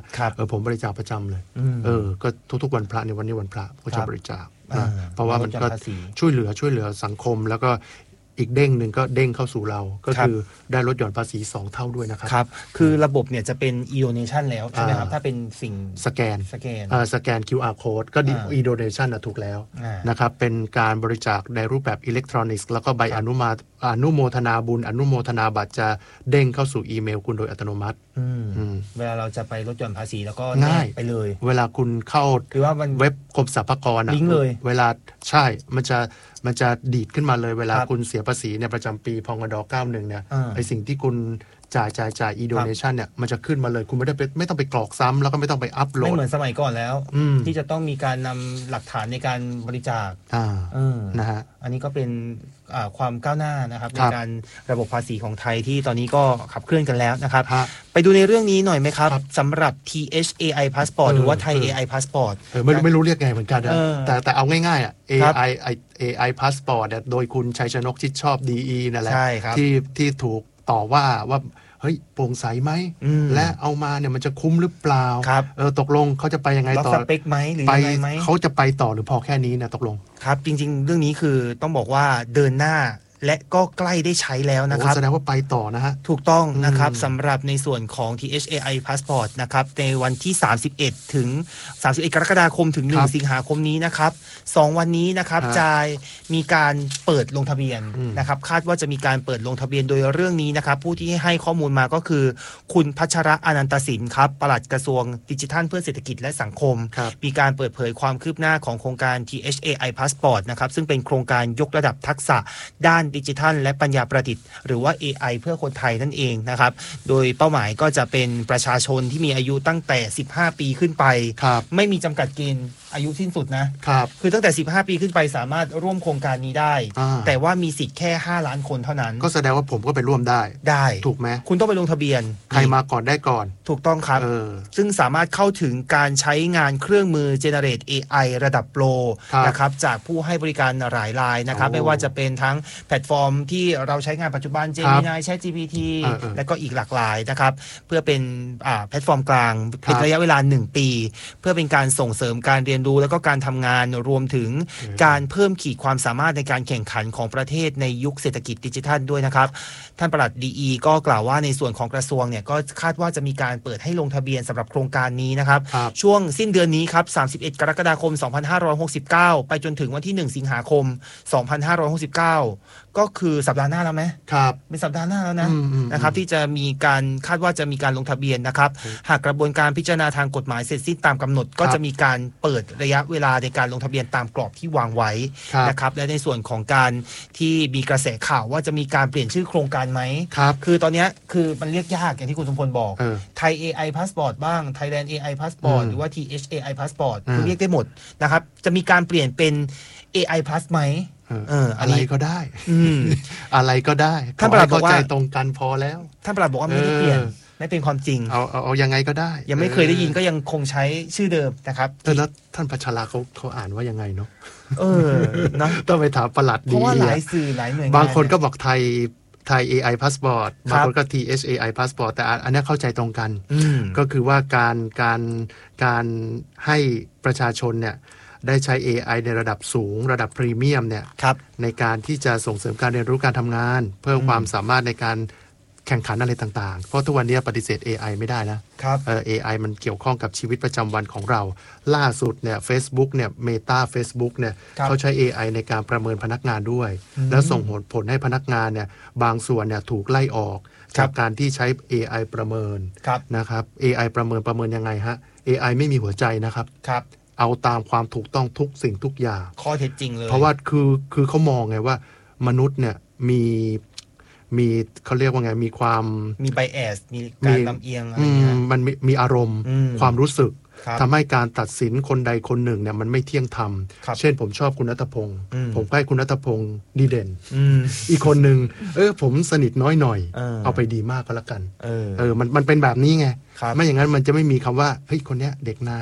ผมบริจาคประจำเลยก็ทุกๆวันพระในวันนี้วันพระก็จะบริจาคนะเพราะว่ามันก็ช่วยเหลือสังคมแล้วก็อีกเด้งหนึ่งก็เด้งเข้าสู่เราก็คือได้ลดหย่อนภาษี2เท่าด้วยนะครับครับคือระบบเนี่ยจะเป็น e-donation แล้วใช่ไหมครับถ้าเป็นสิ่งสแกน QR code ก็ e-donation ถูกแล้วนะครับเป็นการบริจาคในรูปแบบอิเล็กทรอนิกส์แล้วก็ใบอนุโมทนาบุญอนุโมทนาบัตรจะเด้งเข้าสู่อีเมลคุณโดยอัตโนมัติเวลาเราจะไปลดหย่อนภาษีแล้วก็ง่ายไปเลยเวลาคุณเข้าเว็บกรมสรรพากรลิงก์เลยเวลาใช่มันจะดีดขึ้นมาเลยเวลาคุณเสียภาษีเนี่ยประจำปีพงด91เนี่ยไอสิ่งที่คุณจ่ายe-donation เนี่ยมันจะขึ้นมาเลยคุณไม่ต้องไปกรอกซ้ำแล้วก็ไม่ต้องไปอัพโหลดไม่เหมือนสมัยก่อนแล้วที่จะต้องมีการนำหลักฐานในการบริจาคนะฮะอันนี้ก็เป็นความก้าวหน้านะครับในการระบบภาษีของไทยที่ตอนนี้ก็ขับเคลื่อนกันแล้วนะครับไปดูในเรื่องนี้หน่อยไหมครับสำหรับ THAI Passport หรือว่า Thai AI Passport ไม่รู้เรียกไงเหมือนกันนะแต่เอาง่ายๆAI Passport โดยคุณชัยชนกชิดชอบ DE นั่นแหละที่ถูกต่อว่าเฮ้ยโปร่งใสไหมและเอามาเนี่ยมันจะคุ้มหรือเปล่าตกลงเขาจะไปยังไงต่อสเปคไหมหรือยังไงไหมเขาจะไปต่อหรือพอแค่นี้นะตกลงครับจริงๆเรื่องนี้คือต้องบอกว่าเดินหน้าและก็ใกล้ได้ใช้แล้วนะครับแสดงว่าไปต่อนะฮะถูกต้องนะครับสำหรับในส่วนของ THAI Passport นะครับในวันที่31ถึง31กรกฎาคมถึง1สิงหาคมนี้นะครับ2วันนี้นะครับจะมีการเปิดลงทะเบียนนะครับคาดว่าจะมีการเปิดลงทะเบียนโดยเรื่องนี้นะครับผู้ที่ให้ข้อมูลมาก็คือคุณพัชระอนันตสินครับปลัดกระทรวงดิจิทัลเพื่อเศรษฐกิจและสังคมมีการเปิดเผยความคืบหน้าของโครงการ THAI Passport นะครับซึ่งเป็นโครงการยกระดับทักษะด้านดิจิทัลและปัญญาประดิษฐ์หรือว่า AI เพื่อคนไทยนั่นเองนะครับโดยเป้าหมายก็จะเป็นประชาชนที่มีอายุตั้งแต่15ปีขึ้นไปไม่มีจำกัดเกณฑ์อายุสิ้นสุดนะครับคือตั้งแต่15ปีขึ้นไปสามารถร่วมโครงการนี้ได้แต่ว่ามีสิทธิ์แค่5ล้านคนเท่านั้นก็แสดงว่าผมก็ไปร่วมได้ถูกไหมคุณต้องไปลงทะเบียนใครมาก่อนได้ก่อนถูกต้องครับซึ่งสามารถเข้าถึงการใช้งานเครื่องมือ Generate AI ระดับโปรนะครับจากผู้ให้บริการหลายรายนะครับไม่ว่าจะเป็นทั้งแพลตฟอร์มที่เราใช้งานปัจจุบัน Gemini ChatGPT และก็อีกหลากหลายนะครับเพื่อเป็นแพลตฟอร์มกลางเป็นระยะเวลา1ปีเพื่อเป็นการส่งเสริมการเรียนรู้แล้วก็การทำงานรวมถึงการเพิ่มขีดความสามารถในการแข่งขันของประเทศในยุคเศรษฐกิจดิจิทัลด้วยนะครับท่านปลัด DE ก็กล่าวว่าในส่วนของกระทรวงเนี่ยก็คาดว่าจะมีการเปิดให้ลงทะเบียนสำหรับโครงการนี้นะครับช่วงสิ้นเดือนนี้ครับ31กรกฎาคม2569ไปจนถึงวันที่1สิงหาคม2569ก็คือสัปดาห์หน้าแล้วไหมครับเป็นสัปดาห์หน้าแล้วนะครับที่จะมีการคาดว่าจะมีการลงทะเบียนนะครับหากกระบวนการพิจารณาทางกฎหมายเสร็จสิ้นตามกำหนดก็จะมีการเปิดระยะเวลาในการลงทะเบียนตามกรอบที่วางไว้นะครับและในส่วนของการที่มีกระแสข่าวว่าจะมีการเปลี่ยนชื่อโครงการไหมคือตอนนี้คือมันเรียกยากอย่างที่คุณสมพลบอกไทย AI Passport บ้าง Thailand AI Passport หรือว่า THAI Passport คือเรียกได้หมดนะครับจะมีการเปลี่ยนเป็น AI Plus ไหมอะไรก็ได้อะไรก็ได้ท่านปลัดบอกว่าเข้าใจตรงกันพอแล้วท่านปลัดบอกว่าไม่ได้เปลี่ยนไม่เป็นความจริงเอายังไงก็ได้ยังไม่เคยได้ยินก็ยังคงใช้ชื่อเดิมนะครับแล้วท่านพัชราเขาอ่านว่ายังไงเนาะนะต้องไปถามปลัดดีเพราะว่าหลายสื่อหลายหน่วยงานบางคนก็บอกไทย AI Passport บางคนก็ THAI Passport แต่อันนี้เข้าใจตรงกันก็คือว่าการให้ประชาชนเนี่ยได้ใช้ AI ในระดับสูงระดับพรีเมียมเนี่ยในการที่จะส่งเสริมการเรียนรู้การทำงานเพิ่มความสามารถในการแข่งขันอะไรต่างๆเพราะทุกวันนี้ปฏิเสธ AI ไม่ได้นะครับAI มันเกี่ยวข้องกับชีวิตประจำวันของเราล่าสุดเนี่ย Facebook เนี่ย Meta Facebook เนี่ยเขาใช้ AI ในการประเมินพนักงานด้วยแล้วส่งผลให้พนักงานเนี่ยบางส่วนเนี่ยถูกไล่ออกจากการที่ใช้ AI ประเมินนะครับ AI ประเมินยังไงฮะ AI ไม่มีหัวใจนะครับเอาตามความถูกต้องทุกสิ่งทุกอย่างข้อเท็จจริงเลยเพราะว่าคือเขามองไงว่ามนุษย์เนี่ยมีเขาเรียกว่าไงมีความมี bias มีการลำเอียงอะไรเงี้ยมันมีอารมณ์ความรู้สึกทำให้การตัดสินคนใดคนหนึ่งเนี่ยมันไม่เที่ยงธรรมเช่นผมชอบคุณณัฐพงศ์ผมให้คุณณัฐพงศ์ดีเด่นอีกคนหนึ่งผมสนิทน้อยหน่อยเอาไปดีมากก็แล้วกันมันเป็นแบบนี้ไงไม่อย่างนั้นมันจะไม่มีคำว่าเฮ้ยคนเนี้ยเด็กนาย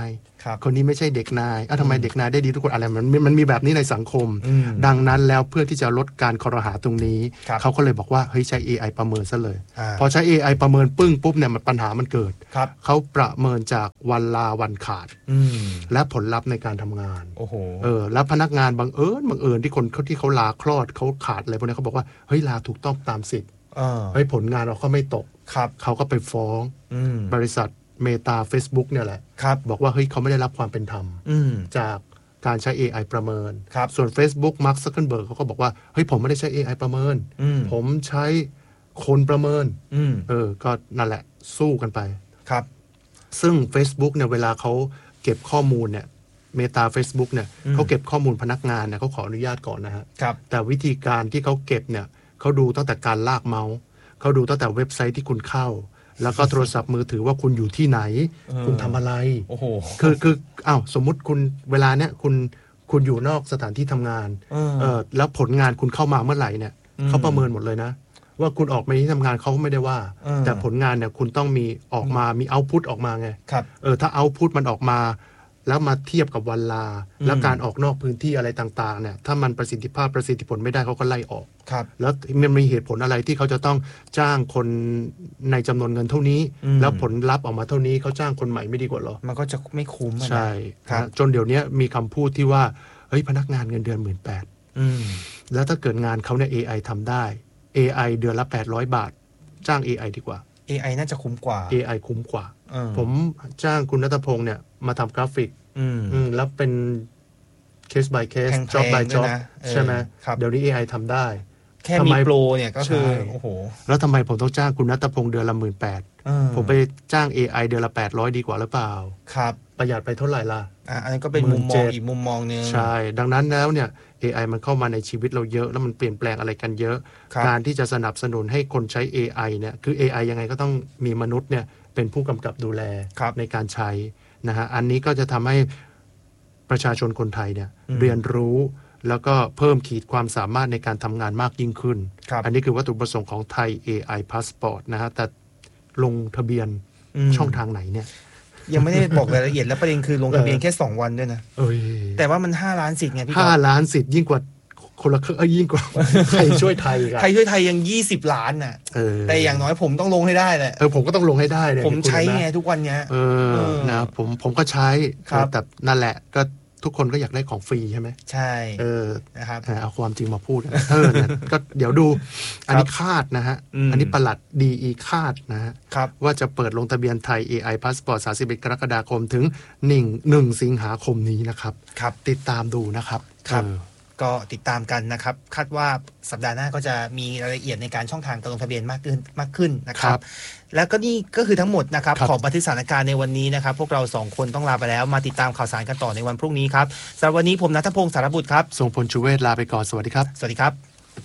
คนนี้ไม่ใช่เด็กนายทำไมเด็กนายได้ดีทุกคนอะไรมันมีแบบนี้ในสังคมดังนั้นแล้วเพื่อที่จะลดการครหาตรงนี้เขาก็เลยบอกว่าเฮ้ยใช้ AI ประเมินซะเลยพอใช้ AI ประเมินปึ้งปุ๊บเนี่ยมันปัญหามันเกิดเขาประเมินจากวันลาวันขาดและผลลัพธ์ในการทำงานแล้วพนักงานบังเอิญที่คนที่เขาลาคลอดเขาขาดอะไรพวกนี้เขาบอกว่าเฮ้ยลาถูกต้องตามสิทธิ์เฮ้ยผลงานเราก็ไม่ตกเขาก็ไปฟ้องบริษัทเมตา Facebook เนี่ยแหละบอกว่าเฮ้ยเขาไม่ได้รับความเป็นธรรมจากการใช้ AI ประเมินส่วน Facebook Mark Zuckerberg เขาก็บอกว่าเฮ้ยผมไม่ได้ใช้ AI ประเมินผมใช้คนประเมินก็นั่นแหละสู้กันไปซึ่ง Facebook เนี่ยเวลาเขาเก็บข้อมูลเนี่ยเมตา Facebook เนี่ยเขาเก็บข้อมูลพนักงานเนี่ยเขาขออนุญาตก่อนนะฮะแต่วิธีการที่เขาเก็บเนี่ยเขาดูตั้งแต่การลากเมาส์เขาดูตั้งแต่เว็บไซต์ที่คุณเข้าแล้วก็โทรศัพท์มือถือว่าคุณอยู่ที่ไหนคุณทำอะไรคือสมมุติคุณเวลาเนี้ยคุณอยู่นอกสถานที่ทำงานแล้วผลงานคุณเข้ามาเมื่อไหร่เนี่ยเขาประเมินหมดเลยนะว่าคุณออกมาที่ทำงานเขาไม่ได้ว่าแต่ผลงานเนี่ยคุณต้องมีออกมามีเอาท์พุตออกมาไงถ้าเอาท์พุตมันออกมาแล้วมาเทียบกับวันลาแล้วการออกนอกพื้นที่อะไรต่างๆเนี่ยถ้ามันประสิทธิผลไม่ได้เขาก็ไล่ออกแล้วมันมีเหตุผลอะไรที่เขาจะต้องจ้างคนในจำนวนเงินเท่านี้แล้วผลลัพธ์ออกมาเท่านี้เขาจ้างคนใหม่ไม่ดีกว่าหรอมันก็จะไม่คุ้มใช่จนเดี๋ยวนี้มีคำพูดที่ว่าเฮ้ยพนักงานเงินเดือน 18,000 แล้วถ้าเกิดงานเขาเนี่ย AI ทำได้ AI เดือนละ800 บาทจ้าง AI ดีกว่า AI น่าจะคุ้มกว่า AI คุ้มกว่าผมจ้างคุณณัฐพงษ์เนี่ยมาทำกราฟิกแล้วเป็น case by case job by job ใช่ไหมเดี๋ยวนี้ AI ทำได้แค่มีโปรเนี่ยก็คือโอ้โหแล้วทำไมผมต้องจ้างคุณณัฐพงษ์เดือนละ 18,000 ผมไปจ้าง AI เดือนละ800ดีกว่าหรือเปล่าครับประหยัดไปเท่าไหร่ล่ะอันนี้ก็เป็นมุมมองอีกมุมมองนึงใช่ดังนั้นแล้วเนี่ย AI มันเข้ามาในชีวิตเราเยอะแล้วมันเปลี่ยนแปลงอะไรกันเยอะการที่จะสนับสนุนให้คนใช้ AI เนี่ยคือ AI ยังไงก็ต้องมีมนุษย์เนี่ยเป็นผู้กำกับดูแลในการใช้นะฮะอันนี้ก็จะทำให้ประชาชนคนไทยเนี่ยเรียนรู้แล้วก็เพิ่มขีดความสามารถในการทำงานมากยิ่งขึ้นอันนี้คือวัตถุประสงค์ของไทย AI Passport นะฮะแต่ลงทะเบียนช่องทางไหนเนี่ยยังไม่ได้บอกรายละเอียดแล้วประเด็นคือลงทะเบียนแค่2 วันด้วยนะแต่ว่ามัน5 ล้านสิทธิ์ไงพี่5 ล้านสิทธิ์ยิ่งกว่าคนละยิ่งกว่าใครช่วยไทยกันใครช่วยไทยยัง20 ล้านน่ะแต่อย่างน้อยผมต้องลงให้ได้แหละผมก็ต้องลงให้ได้ผมใช้ไงทุกวันเนี้ยนะผมก็ใช้แต่นั่นแหละก็ทุกคนก็อยากได้ของฟรีใช่ไหมใช่นะครับเอาความจริงมาพูดก็เดี๋ยวดูอันนี้คาดนะฮะอันนี้ปลัดดีคาดนะฮะว่าจะเปิดลงทะเบียนไทย AI Passport 31 กรกฎาคมถึง1 สิงหาคมนี้นะครับติดตามดูนะครับก็ติดตามกันนะครับคาดว่าสัปดาห์หน้าก็จะมีรายละเอียดในการช่องทางการลงทะเบียนมากขึ้นนะครับแล้วก็นี่ก็คือทั้งหมดนะครับของบันทึกสถานการณ์ในวันนี้นะครับพวกเรา2 คนต้องลาไปแล้วมาติดตามข่าวสารกันต่อในวันพรุ่งนี้ครับสำหรับวันนี้ผมณัฐพงษ์สารบุตรครับทรงพลชูเวศลาไปก่อนสวัสดีครับสวัสดีครับ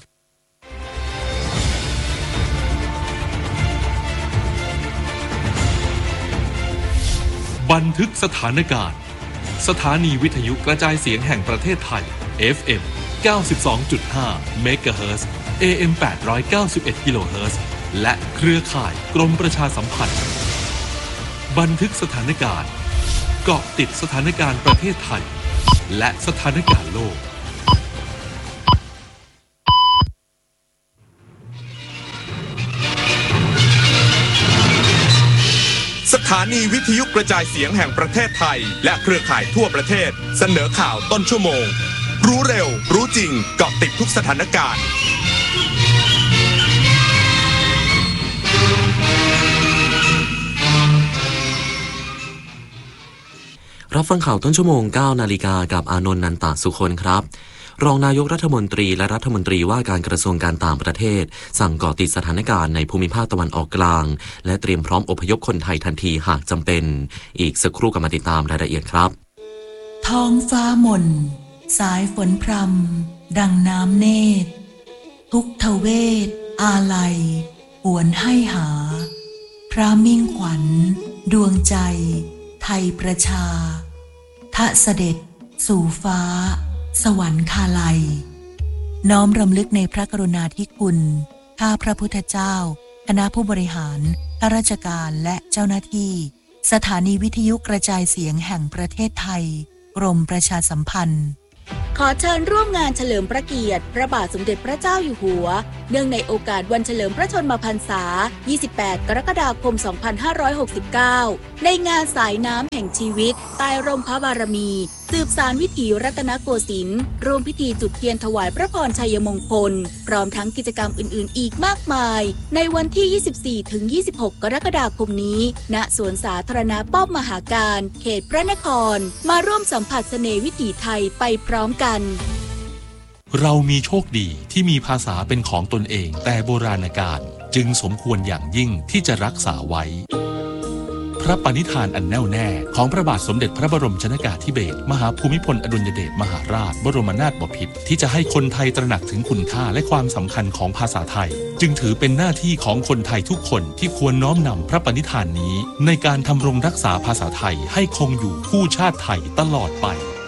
บันทึกสถานการณ์สถานีวิทยุกระจายเสียงแห่งประเทศไทย FM 92.5 เมกะเฮิรตซ์ AM 891 กิโลเฮิรตซ์และเครือข่ายกรมประชาสัมพันธ์บันทึกสถานการณ์เกาะติดสถานการณ์ประเทศไทยและสถานการณ์โลกสถานีวิทยุกระจายเสียงแห่งประเทศไทยและเครือข่ายทั่วประเทศเสนอข่าวต้นชั่วโมงรู้เร็วรู้จริงเกาะติดทุกสถานการณ์รับฟังข่าวต้นชั่วโมง 9 นาฬิกากับอานนท์ นันตสุคนครับรองนายกรัฐมนตรีและรัฐมนตรีว่าการกระทรวงการต่างประเทศสั่งเกาะติดสถานการณ์ในภูมิภาคตะวันออกกลางและเตรียมพร้อมอพยพคนไทยทันทีหากจำเป็นอีกสักครู่กลับมาติดตามรายละเอียดครับท้องฟ้าหม่นสายฝนพรำดังน้ำเนตรทุกทเวทอาลัยหวนให้หาพระมิ่งขวัญดวงใจไทยประชาทะเสด็จสู่ฟ้าสวรรคาลัยน้อมรำลึกในพระกรุณาธิคุณข้าพระพุทธเจ้าคณะผู้บริหารข้าราชการและเจ้าหน้าที่สถานีวิทยุกระจายเสียงแห่งประเทศไทยกรมประชาสัมพันธ์ขอเชิญร่วมงานเฉลิมพระเกียรติพระบาทสมเด็จพระเจ้าอยู่หัวเนื่องในโอกาสวันเฉลิมพระชนมพรรษา 28 กรกฎาคม 2569 ในงานสายน้ำแห่งชีวิตใต้ร่มพระบารมีสืบสานวิถีรัตนโกสินทร์ร่วมพิธีจุดเทียนถวายพระพรชัยมงคลพร้อมทั้งกิจกรรมอื่นๆอีกมากมายในวันที่ 24-26 กรกฎาคมนี้ณสวนสาธารณะป้อมมหาการเขตพระนครมาร่วมสัมผัสเสน่ห์วิถีไทยไปพร้อมกันเรามีโชคดีที่มีภาษาเป็นของตนเองแต่โบราณกาลจึงสมควรอย่างยิ่งที่จะรักษาไว้พระปณิธานอันแน่วแน่ของพระบาทสมเด็จพระบรมชนกาธิเบศรมหาภูมิพลอดุลยเดชมหาราชบรมนาถบพิตรที่จะให้คนไทยตระหนักถึงคุณค่าและความสำคัญของภาษาไทยจึงถือเป็นหน้าที่ของคนไทยทุกคนที่ควรน้อมนำพระปณิธานนี้ในการทำรงรักษาภาษาไทยให้คงอยู่คู่ชาติไทยตลอดไป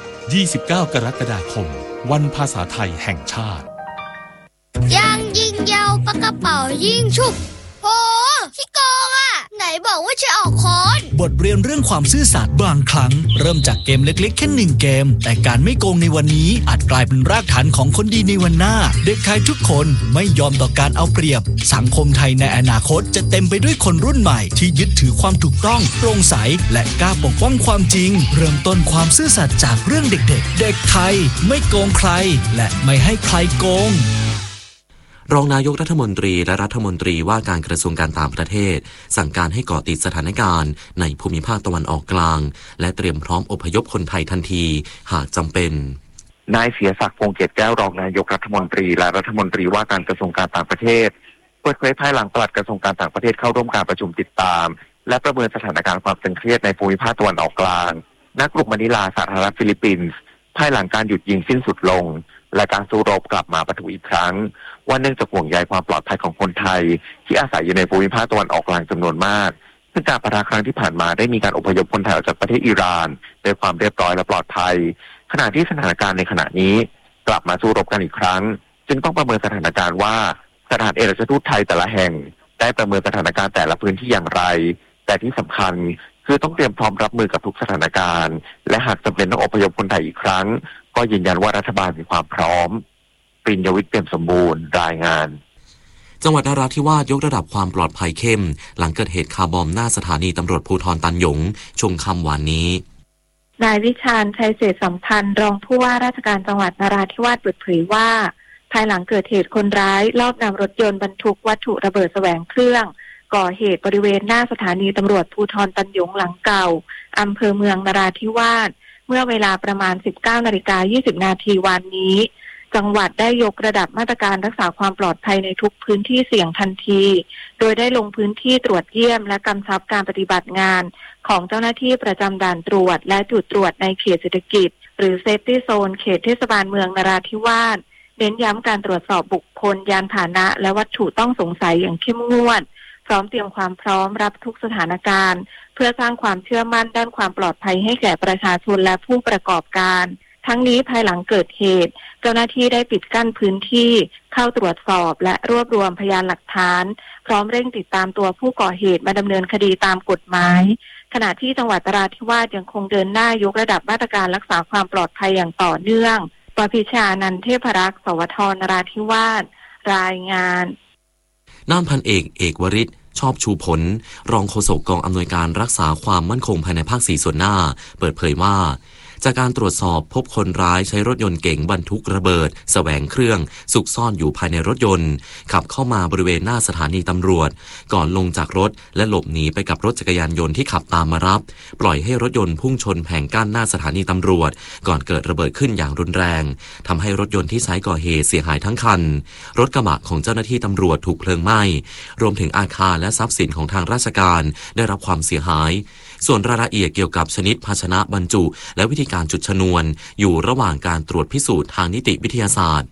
29 กรกฎาคมวันภาษาไทยแห่งชาติยังยิงยาวปากกระเป๋ายิงฉุบโอ้ขี้โกงอ่ะไหนบอกว่าจะออกค้อนบทเรียนเรื่องความซื่อสัตย์บางครั้งเริ่มจากเกมเล็กๆแค่1เกมแต่การไม่โกงในวันนี้อาจกลายเป็นรากฐานของคนดีในวันหน้าเด็กไทยทุกคนไม่ยอมต่อการเอาเปรียบสังคมไทยในอนาคตจะเต็มไปด้วยคนรุ่นใหม่ที่ยึดถือความถูกต้องโปร่งใสและกล้าปกป้องความจริงเริ่มต้นความซื่อสัตย์จากเรื่องเด็กๆเด็กไทยไม่โกงใครและไม่ให้ใครโกงรองนายกรัฐมนตรีและรัฐมนตรีว่าการกระทรวงการต่างประเทศสั่งการให้เกาะติดสถานการณ์ในภูมิภาคตะวันออกกลางและเตรียมพร้อมอพยพคนไทยทันทีหากจำเป็นนายเสียศักดิ์พงษ์เกตแก้วรองนายกรัฐมนตรีและรัฐมนตรีว่าการกระทรวงการต่างประเทศเปิดเผยภายหลังปลัดกระทรวงการต่างประเทศเข้าร่วมการประชุมติดตามและประเมินสถานการณ์ความตึงเครียดในภูมิภาคตะวันออกกลางณ กรุงมะนิลาสาธารณรัฐฟิลิปปินส์ภายหลังการหยุดยิงสิ้นสุดลงและการสู้รบกลับมาปะทุอีกครั้งว่าเนื่องจากห่วงใยความปลอดภัยของคนไทยที่อาศัยอยู่ในภูมิภาคตะวันออกกลางจำนวนมากซึ่งการปะทะครั้งที่ผ่านมาได้มีการอพยพคนไทยออกจากประเทศอิหร่านด้วยความเรียบร้อยและปลอดภัยขณะที่สถานการณ์ในขณะนี้กลับมาสู้รบกันอีกครั้งจึงต้องประเมินสถานการณ์ว่าสถานเอกอัครราชทูตไทยแต่ละแห่งได้ประเมินสถานการณ์แต่ละพื้นที่อย่างไรแต่ที่สำคัญคือต้องเตรียมพร้อมรับมือกับทุกสถานการณ์และหากจำเป็นต้องอพยพคนไทยอีกครั้งก็ยืนยันว่ารัฐบาลมีความพร้อมปริญญวิทย์เปี่ยมสมบูรณ์รายงานจังหวัดนราธิวาสยกระดับความปลอดภัยเข้มหลังเกิดเหตุคาร์บอมหน้าสถานีตำรวจภูธรตันหยงช่วงค่ำวานนี้นายวิชาญชัยเศรษฐสัมพันธ์รองผู้ว่าราชการจังหวัดนราธิวาสเปิดเผยว่าภายหลังเกิดเหตุคนร้ายลอบนำรถยนต์บรรทุกวัตถุระเบิดแสวงเครื่องก่อเหตุบริเวณหน้าสถานีตำรวจภูธรตันหยงหลังเก่าอำเภอเมืองนราธิวาสเมื่อเวลาประมาณ 19:20 นาทีวันนี้จังหวัดได้ยกระดับมาตรการรักษาความปลอดภัยในทุกพื้นที่เสี่ยงทันทีโดยได้ลงพื้นที่ตรวจเยี่ยมและกำชับการปฏิบัติงานของเจ้าหน้าที่ประจำด่านตรวจและจุดตรวจในเขตเศรษฐกิจหรือเซฟตี้โซนเขตเทศบาลเมืองนราธิวาสเน้นย้ำการตรวจสอบบุคคลยานพาหนะและวัตถุต้องสงสัยอย่างเข้มงวดพร้อมเตรียมความพร้อมรับทุกสถานการณ์เพื่อสร้างความเชื่อมั่นด้านความปลอดภัยให้แก่ประชาชนและผู้ประกอบการทั้งนี้ภายหลังเกิดเหตุเจ้าหน้าที่ได้ปิดกั้นพื้นที่เข้าตรวจสอบและรวบรวมพยานหลักฐานพร้อมเร่งติดตามตัวผู้ก่อเหตุมาดำเนินคดีตามกฎหมายขณะที่จังหวัดนราธิวาสยังคงเดินหน้ายกระดับมาตรการรักษาความปลอดภัยอย่างต่อเนื่องปพิชานันท์เทพรักษ์สวทนราธิวาสรายงานด้านพันเอกวริศชอบชูผลรองโฆษกกองอำนวยการรักษาความมั่นคงภายในภาค4ส่วนหน้าเปิดเผยว่าจากการตรวจสอบพบคนร้ายใช้รถยนต์เก๋งบรรทุกระเบิดแสวงเครื่องซุกซ่อนอยู่ภายในรถยนต์ขับเข้ามาบริเวณหน้าสถานีตำรวจก่อนลงจากรถและหลบหนีไปกับรถจักรยานยนต์ที่ขับตามมารับปล่อยให้รถยนต์พุ่งชนแผงกั้นหน้าสถานีตำรวจก่อนเกิดระเบิดขึ้นอย่างรุนแรงทำให้รถยนต์ที่ใช้ก่อเหตุเสียหายทั้งคันรถกระบะของเจ้าหน้าที่ตำรวจถูกเพลิงไหม้รวมถึงอาคารและทรัพย์สินของทางราชการได้รับความเสียหายส่วนรายละเอียดเกี่ยวกับชนิดภาชนะบรรจุและวิธีการจุดชนวนอยู่ระหว่างการตรวจพิสูจน์ทางนิติวิทยาศาสตร์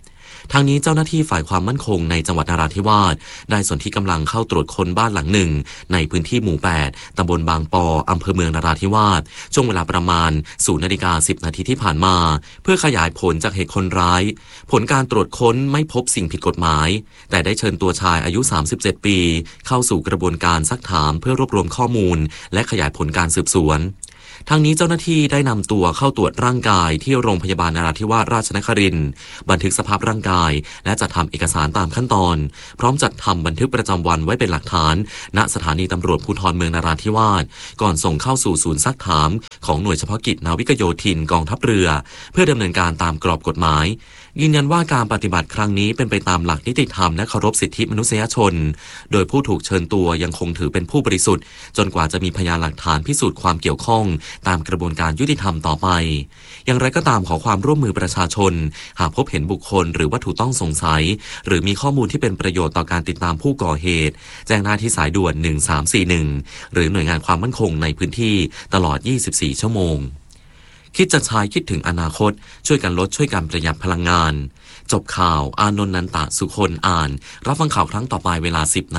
ทางนี้เจ้าหน้าที่ฝ่ายความมั่นคงในจังหวัดนราธิวาสได้สนที่กำลังเข้าตรวจค้นบ้านหลังหนึ่งในพื้นที่หมู่ 8 ตำบลบางปออำเภอเมืองนราธิวาสช่วงเวลาประมาณ 0:10 นาทีที่ผ่านมาเพื่อขยายผลจากเหตุคนร้ายผลการตรวจค้นไม่พบสิ่งผิดกฎหมายแต่ได้เชิญตัวชายอายุ37 ปีเข้าสู่กระบวนการซักถามเพื่อรวบรวมข้อมูลและขยายผลการสืบสวนทางนี้เจ้าหน้าที่ได้นำตัวเข้าตรวจร่างกายที่โรงพยาบาลนราธิวาสราชนครินทร์บันทึกสภาพร่างกายและจัดทำเอกสารตามขั้นตอนพร้อมจัดทำบันทึกประจำวันไว้เป็นหลักฐานณสถานีตำรวจภูธรเมืองนราธิวาสก่อนส่งเข้าสู่ศูนย์ซักถามของหน่วยเฉพาะกิจนาวิกโยธินกองทัพเรือเพื่อดำเนินการตามกรอบกฎหมายยืนยันว่าการปฏิบัติครั้งนี้เป็นไปตามหลักนิติธรรมและเคารพสิทธิมนุษยชนโดยผู้ถูกเชิญตัวยังคงถือเป็นผู้บริสุทธิ์จนกว่าจะมีพยานหลักฐานพิสูจน์ความเกี่ยวข้องตามกระบวนการยุติธรรมต่อไปอย่างไรก็ตามขอความร่วมมือประชาชนหากพบเห็นบุคคลหรือวัตถุต้องสงสัยหรือมีข้อมูลที่เป็นประโยชน์ต่อการติดตามผู้ก่อเหตุแจ้งได้ที่สายด่วน1341หรือหน่วยงานความมั่นคงในพื้นที่ตลอด24ชั่วโมงคิดจะใช้คิดถึงอนาคตช่วยกันลดช่วยกันประหยัดพลังงานจบข่าวอานนท์นันตะสุคนอ่านรับฟังข่าวครั้งต่อไปเวลา 10:00 น.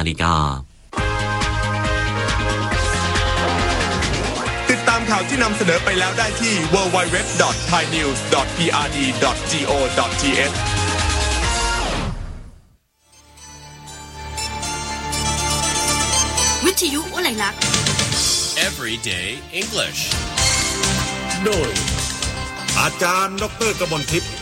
ติดตามข่าวที่นำเสนอไปแล้วได้ที่ www.thainews.prd.go.th วิทยุอะไรลัก Everyday English โดยอาจารย์ดร.กมลทิพย์